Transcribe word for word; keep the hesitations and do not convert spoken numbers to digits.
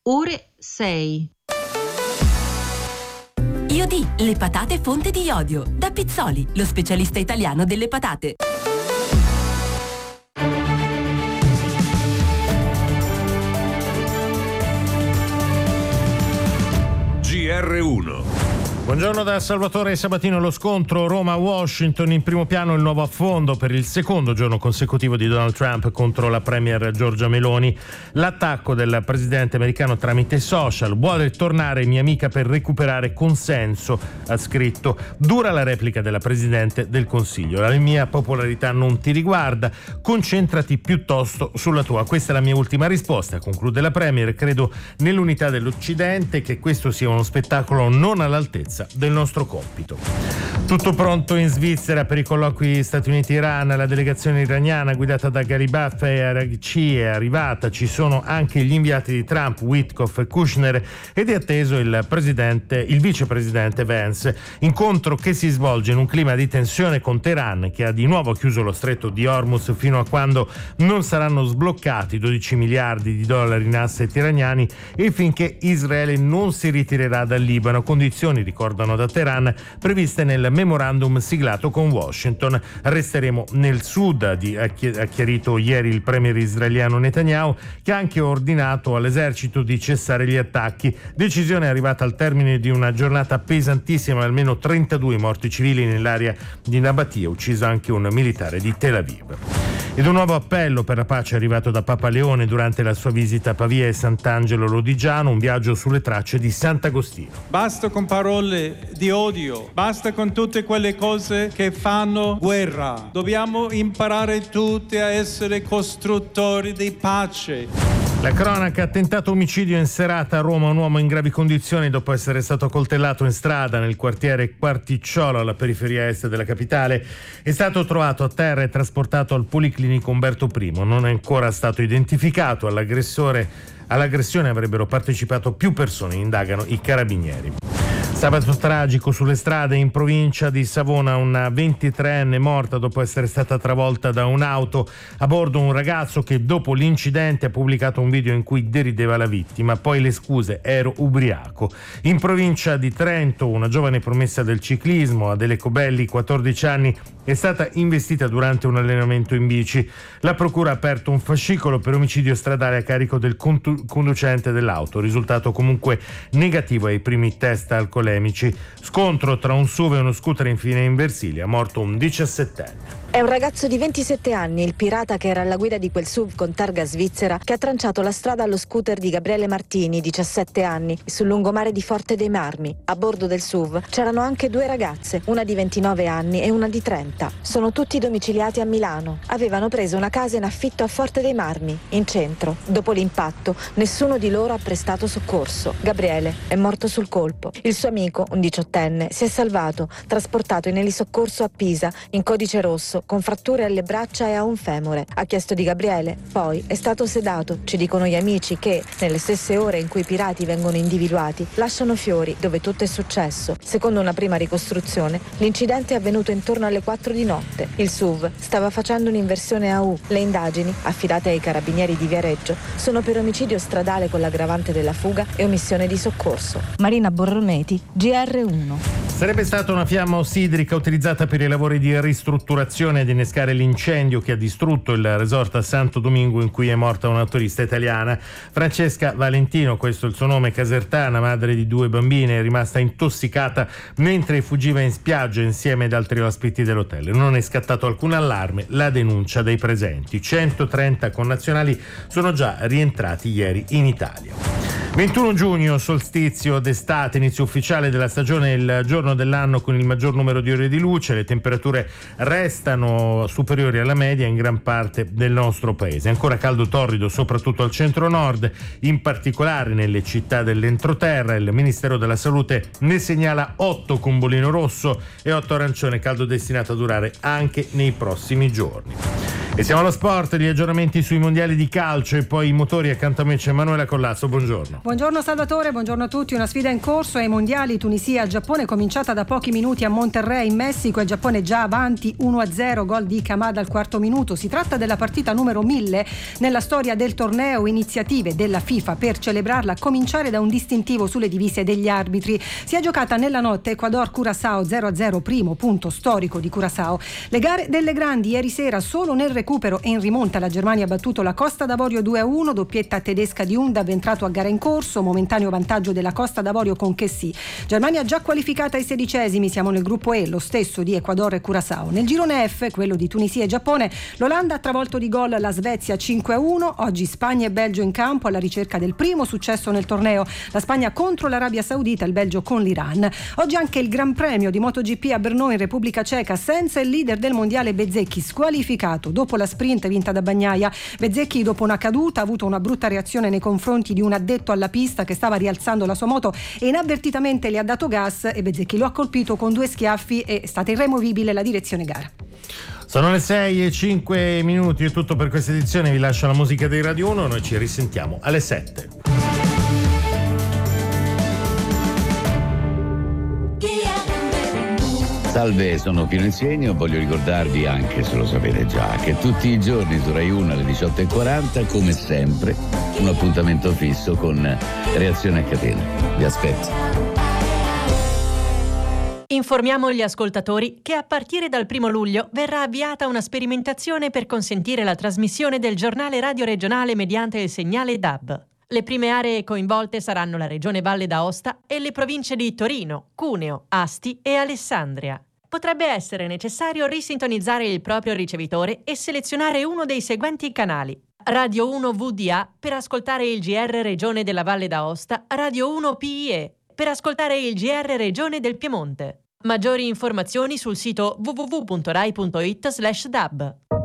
ore sei. Iodì, le patate fonte di iodio. Da Pizzoli, lo specialista italiano delle patate. G R uno. Buongiorno da Salvatore Sabatino. Lo scontro Roma-Washington, in primo piano il nuovo affondo per il secondo giorno consecutivo di Donald Trump contro la premier Giorgia Meloni. L'attacco del presidente americano tramite social: vuole tornare mia amica per recuperare consenso, ha scritto. Dura la replica della presidente del Consiglio: la mia popolarità non ti riguarda, concentrati piuttosto sulla tua. Questa è la mia ultima risposta, conclude la premier. Credo nell'unità dell'Occidente, che questo sia uno spettacolo non all'altezza del nostro compito. Tutto pronto in Svizzera per i colloqui Stati Uniti-Iran. La delegazione iraniana guidata da Gharibaf e Araghchi è arrivata. Ci sono anche gli inviati di Trump, Witkoff e Kushner, ed è atteso il presidente, il vicepresidente Vance. Incontro che si svolge in un clima di tensione con Teheran, che ha di nuovo chiuso lo stretto di Hormuz fino a quando non saranno sbloccati dodici miliardi di dollari in asset iraniani e finché Israele non si ritirerà dal Libano. Condizioni, ricordano da Teheran, previste nel memorandum siglato con Washington. Resteremo nel sud, ha chiarito ieri il premier israeliano Netanyahu, che ha anche ordinato all'esercito di cessare gli attacchi. Decisione arrivata al termine di una giornata pesantissima, almeno trentadue morti civili nell'area di Nabatia, ucciso anche un militare di Tel Aviv. Ed un nuovo appello per la pace è arrivato da Papa Leone durante la sua visita a Pavia e Sant'Angelo Lodigiano, un viaggio sulle tracce di Sant'Agostino. Basta con parole di odio, basta con tutte quelle cose che fanno guerra. Dobbiamo imparare tutti a essere costruttori di pace. La cronaca: tentato omicidio in serata a Roma, un uomo in gravi condizioni dopo essere stato coltellato in strada nel quartiere Quarticciolo, alla periferia est della capitale. È stato trovato a terra e trasportato al Policlinico Umberto I. Non è ancora stato identificato. All'aggressore, all'aggressione avrebbero partecipato più persone, indagano i carabinieri. Sabato tragico sulle strade in provincia di Savona, una ventitreenne morta dopo essere stata travolta da un'auto. A bordo un ragazzo che dopo l'incidente ha pubblicato un video in cui derideva la vittima. Poi le scuse: ero ubriaco. In provincia di Trento una giovane promessa del ciclismo, Adele Cobelli, quattordici anni, è stata investita durante un allenamento in bici. La procura ha aperto un fascicolo per omicidio stradale a carico del conducente dell'auto. Risultato comunque negativo ai primi test alcolemici. Scontro tra un S U V e uno scooter infine in Versilia, morto un diciassettenne. È un ragazzo di ventisette anni, il pirata che era alla guida di quel S U V con targa svizzera, che ha tranciato la strada allo scooter di Gabriele Martini, diciassette anni, sul lungomare di Forte dei Marmi. A bordo del S U V c'erano anche due ragazze, una di ventinove anni e una di trenta. Sono tutti domiciliati a Milano. Avevano preso una casa in affitto a Forte dei Marmi, in centro. Dopo l'impatto, nessuno di loro ha prestato soccorso. Gabriele è morto sul colpo. Il suo amico, un diciottenne, si è salvato, trasportato in elisoccorso a Pisa, in codice rosso, con fratture alle braccia e a un femore. Ha chiesto di Gabriele, poi è stato sedato. Ci dicono gli amici che, nelle stesse ore in cui i pirati vengono individuati, lasciano fiori dove tutto è successo. Secondo una prima ricostruzione, l'incidente è avvenuto intorno alle quattro di notte. Il S U V stava facendo un'inversione a U. Le indagini, affidate ai carabinieri di Viareggio, sono per omicidio stradale con l'aggravante della fuga e omissione di soccorso. Marina Borrometi, G R uno. Sarebbe stata una fiamma ossidrica utilizzata per i lavori di ristrutturazione ad innescare l'incendio che ha distrutto il resort a Santo Domingo in cui è morta una turista italiana. Francesca Valentino, questo è il suo nome, casertana, madre di due bambine, è rimasta intossicata mentre fuggiva in spiaggia insieme ad altri ospiti dell'hotel. Non è scattato alcun allarme, la denuncia dei presenti. centotrenta connazionali sono già rientrati ieri in Italia. ventuno giugno, solstizio d'estate, inizio ufficiale della stagione, il giorno dell'anno con il maggior numero di ore di luce. Le temperature restano superiori alla media in gran parte del nostro paese. Ancora caldo torrido soprattutto al centro-nord, in particolare nelle città dell'entroterra. Il Ministero della Salute ne segnala otto con bolino rosso e otto arancione, caldo destinato a durare anche nei prossimi giorni. E siamo allo sport, gli aggiornamenti sui mondiali di calcio e poi i motori. Accanto a me c'è Emanuela Collazzo, buongiorno. Buongiorno Salvatore, buongiorno a tutti. Una sfida in corso ai mondiali Tunisia-Giappone, cominciata da pochi minuti a Monterrey in Messico. Il Giappone già avanti uno a zero, gol di Kamada al quarto minuto. Si tratta della partita numero mille nella storia del torneo. Iniziative della FIFA per celebrarla, a cominciare da un distintivo sulle divise degli arbitri. Si è giocata nella notte Ecuador-Curaçao zero a zero, primo punto storico di Curaçao. Le gare delle grandi ieri sera, solo nel recupero e in rimonta la Germania ha battuto la Costa d'Avorio due a uno, doppietta tedesca di Undav entrato a gara in corso, momentaneo vantaggio della Costa d'Avorio con Chessy. Germania già qualificata ai sedicesimi, siamo nel gruppo E, lo stesso di Ecuador e Curaçao. Nel girone F, quello di Tunisia e Giappone, l'Olanda ha travolto di gol la Svezia cinque a uno, oggi Spagna e Belgio in campo alla ricerca del primo successo nel torneo, la Spagna contro l'Arabia Saudita, il Belgio con l'Iran. Oggi anche il Gran Premio di MotoGP a Brno in Repubblica Ceca, senza il leader del mondiale Bezzecchi, squalificato dopo la sprint vinta da Bagnaia. Bezzecchi, dopo una caduta, ha avuto una brutta reazione nei confronti di un addetto alla pista che stava rialzando la sua moto e inavvertitamente le ha dato gas e Bezzecchi lo ha colpito con due schiaffi e è stata irremovibile la direzione gara. Sono le sei e cinque minuti, è tutto per questa edizione. Vi lascio la musica dei Radio uno, noi ci risentiamo alle sette. Salve, sono Pino Insegno. Voglio ricordarvi, anche se lo sapete già, che tutti i giorni su Rai uno alle diciotto e quaranta, come sempre, un appuntamento fisso con Reazione a Catena. Vi aspetto. Informiamo gli ascoltatori che a partire dal primo luglio verrà avviata una sperimentazione per consentire la trasmissione del giornale radio regionale mediante il segnale D A B. Le prime aree coinvolte saranno la Regione Valle d'Aosta e le province di Torino, Cuneo, Asti e Alessandria. Potrebbe essere necessario risintonizzare il proprio ricevitore e selezionare uno dei seguenti canali: Radio uno V D A per ascoltare il G R Regione della Valle d'Aosta, Radio uno P I E per ascoltare il G R Regione del Piemonte. Maggiori informazioni sul sito w w w punto rai punto it slash d a b.